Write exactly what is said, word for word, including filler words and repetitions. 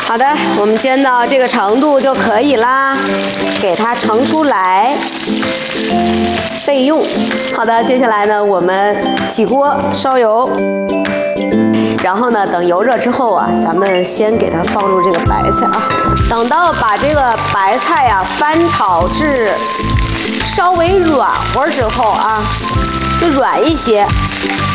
好的，我们煎到这个程度就可以啦，给它盛出来备用。好的，接下来呢，我们起锅烧油，然后呢，等油热之后啊，咱们先给它放入这个白菜啊，等到把这个白菜呀、啊、翻炒至稍微软和之后啊，就软一些，